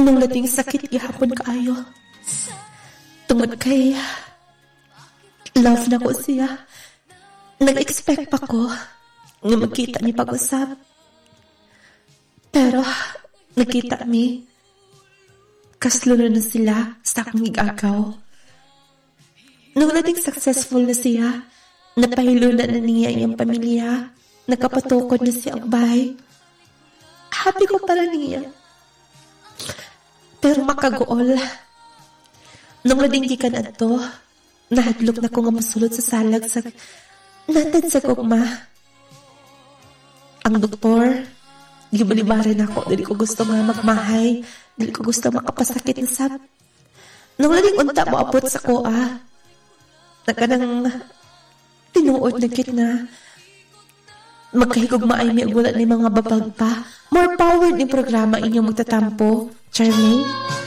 Nung lating sakit gihapon kaayo. Tungod kay love na ko siya. Nag-expect pa ko nga magkita ni pag-usap. Pero nakita mi kaslo na sila sa akong igagaw. Nung lating successful na siya, napahiluna na niya iyang pamilya, nakapatukod na siya ang bahay. Happy ko pala niya. Pero makagool. Nung lading gikan adto, nahadlok na ko nga masulod sa salag sa natad sa gugma. Ang doktor, gibalibaran ako, dili ko gusto nga magmahay, dili ko gusto makapasakit ng sap. Nung lading unta mo abot sa koa, nagkanang tinuod na kit na magkahigog maay may ugulat ni mga babag pa. More power ni programa inyong magtatampo, Charmaine.